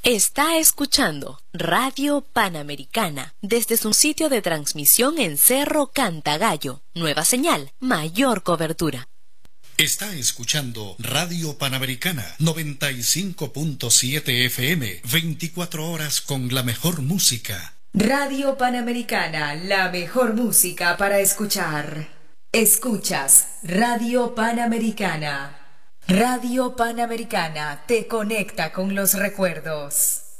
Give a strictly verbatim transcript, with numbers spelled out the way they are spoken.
Está escuchando Radio Panamericana desde su sitio de transmisión en Cerro Cantagallo. Nueva señal, mayor cobertura. Está escuchando Radio Panamericana noventa y cinco punto siete F M, veinticuatro horas con la mejor música. Radio Panamericana, la mejor música para escuchar. Escuchas Radio Panamericana. Radio Panamericana te conecta con los recuerdos.